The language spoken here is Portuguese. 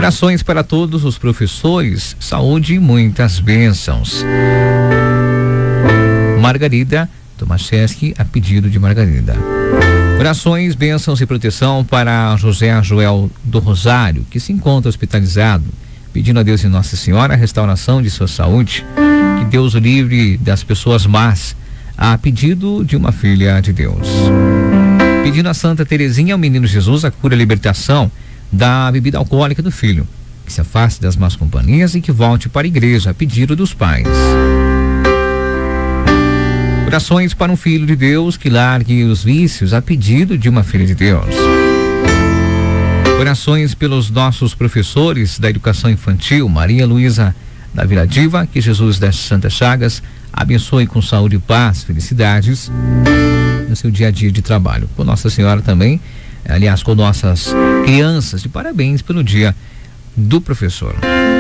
Orações para todos os professores, saúde e muitas bênçãos. Margarida Tomaszewski, a pedido de Margarida. Orações, bênçãos e proteção para José Joel do Rosário, que se encontra hospitalizado, pedindo a Deus e Nossa Senhora a restauração de sua saúde, que Deus o livre das pessoas más, a pedido de uma filha de Deus. Pedindo a Santa Terezinha ao Menino Jesus a cura e libertação da bebida alcoólica do filho, que se afaste das más companhias e que volte para a igreja a pedido dos pais. Orações para um filho de Deus que largue os vícios a pedido de uma filha de Deus. Orações pelos nossos professores da educação infantil, Maria Luísa da Vila Diva, que Jesus das Santas Chagas abençoe com saúde, paz, felicidades no seu dia a dia de trabalho. Com Nossa Senhora também, aliás, com nossas crianças, de parabéns pelo dia do professor.